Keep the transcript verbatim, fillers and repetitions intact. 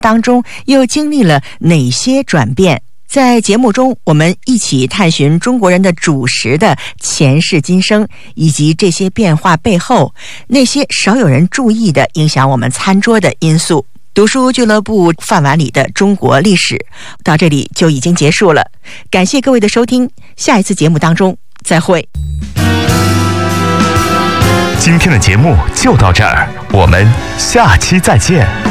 当中又经历了哪些转变？在节目中，我们一起探寻中国人的主食的前世今生，以及这些变化背后那些少有人注意的影响我们餐桌的因素。读书俱乐部饭碗里的中国历史到这里就已经结束了，感谢各位的收听，下一次节目当中再会。 今天的节目就到这儿，我们下期再见。